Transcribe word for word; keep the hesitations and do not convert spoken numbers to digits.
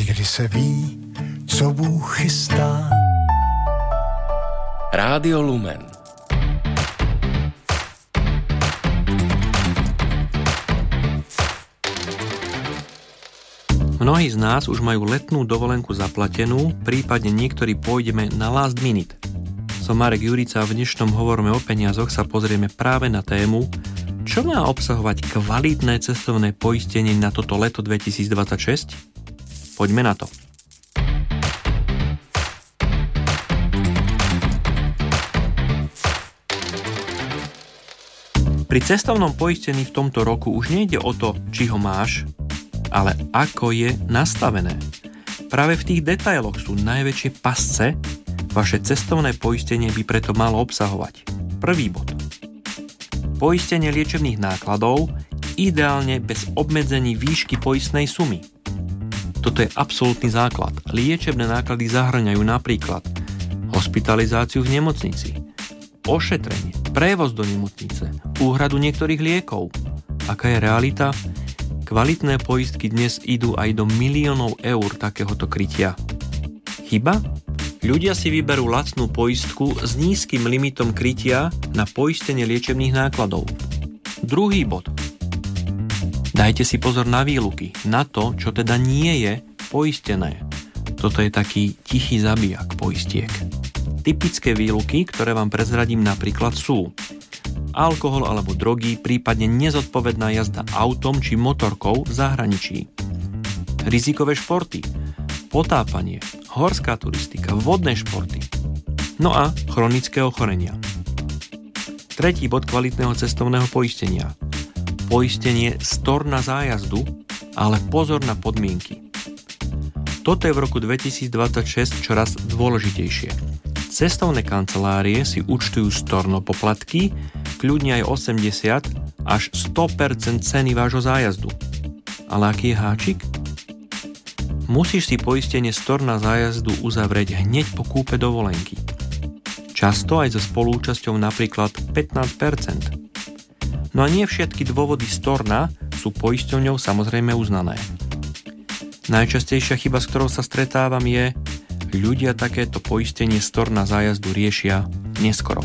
Někdy se ví, co Bůh chystá. Rádio Lumen. Mnohí z nás už majú letnú dovolenku zaplatenú, prípadne niektorí pôjdeme na last minute. Som Marek Jurica a v dnešnom Hovorme o peniazoch sa pozrieme práve na tému, čo má obsahovať kvalitné cestovné poistenie na toto leto dvetisícdvadsaťšesť? Poďme na to. Pri cestovnom poistení v tomto roku už nejde o to, či ho máš, ale ako je nastavené. Práve v tých detailoch sú najväčšie pasce. Vaše cestovné poistenie by preto malo obsahovať. Prvý bod. Poistenie liečebných nákladov, ideálne bez obmedzení výšky poistnej sumy. Toto je absolútny základ. Liečebné náklady zahŕňajú napríklad hospitalizáciu v nemocnici, ošetrenie, prevoz do nemocnice, úhradu niektorých liekov. Aká je realita? Kvalitné poistky dnes idú aj do miliónov eur takéhoto krytia. Chyba? Ľudia si vyberú lacnú poistku s nízkym limitom krytia na poistenie liečebných nákladov. Druhý bod. Dajte si pozor na výluky, na to, čo teda nie je poistené. Toto je taký tichý zabijak poistiek. Typické výluky, ktoré vám prezradím napríklad sú alkohol alebo drogy, prípadne nezodpovedná jazda autom či motorkou v zahraničí. Rizikové športy, potápanie, horská turistika, vodné športy. No a chronické ochorenia. Tretí bod kvalitného cestovného poistenia. Poistenie stor na zájazdu, ale pozor na podmienky. Toto je v roku dvetisícdvadsaťšesť čoraz dôležitejšie. Cestovné kancelárie si účtujú storno poplatky, kľudne aj osemdesiat až sto percent ceny vášho zájazdu. Ale aký je háčik? Musíš si poistenie stor na zájazdu uzavrieť hneď po kúpe dovolenky. Často aj so spolúčasťou napríklad pätnásť percent. No a nie všetky dôvody storna sú poisťovňou samozrejme uznané. Najčastejšia chyba, s ktorou sa stretávam, je, ľudia takéto poistenie stor na zájazdu riešia neskoro.